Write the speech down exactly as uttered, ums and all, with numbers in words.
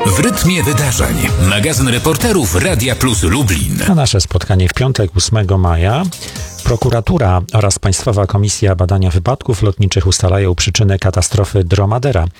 W rytmie wydarzeń. Magazyn reporterów Radia Plus Lublin. Na nasze spotkanie w piątek, ósmego maja, prokuratura oraz Państwowa Komisja Badania Wypadków Lotniczych ustalają przyczynę katastrofy Dromadera.